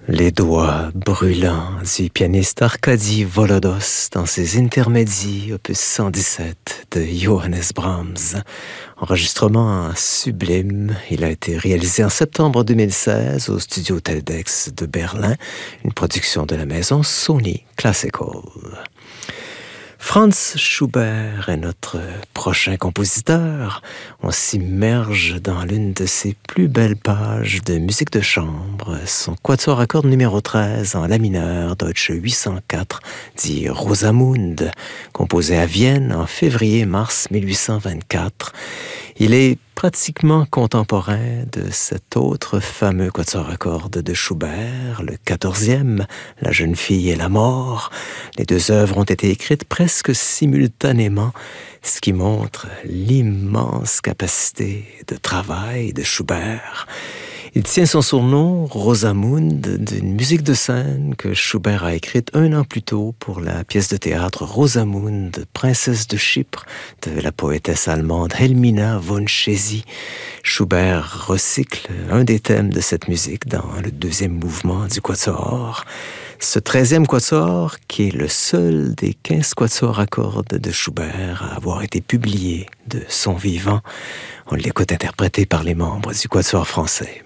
Les doigts brûlants du pianiste Arkady Volodos dans ses intermédies, opus 117 de Johannes Brahms. Enregistrement sublime, il a été réalisé en septembre 2016 au studio Teldex de Berlin, une production de la maison Sony Classical. Franz Schubert est notre prochain compositeur. On s'immerge dans l'une de ses plus belles pages de musique de chambre, son quatuor à cordes numéro 13 en la mineur, Deutsche 804, dit Rosamunde, composé à Vienne en février-mars 1824. Il est pratiquement contemporain de cet autre fameux quatuor à cordes de Schubert, le 14e, La jeune fille et la mort. Les deux œuvres ont été écrites presque simultanément, ce qui montre l'immense capacité de travail de Schubert. Il tient son surnom, Rosamunde, d'une musique de scène que Schubert a écrite un an plus tôt pour la pièce de théâtre Rosamunde, princesse de Chypre, de la poétesse allemande Helmina von Chézy. Schubert recycle un des thèmes de cette musique dans le deuxième mouvement du quatuor. Ce 13e quatuor, qui est le seul des 15 quatuors à cordes de Schubert à avoir été publié de son vivant, on l'écoute interprété par les membres du quatuor français.